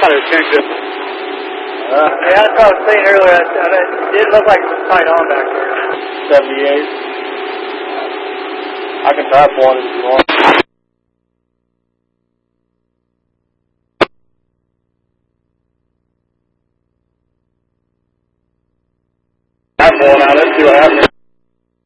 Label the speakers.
Speaker 1: thought it was tuned good.
Speaker 2: Yeah, that's what I was saying earlier. It did look like it was tight on back there.
Speaker 1: 78. I can tap one if you want. Tap one out. Let's see what happens.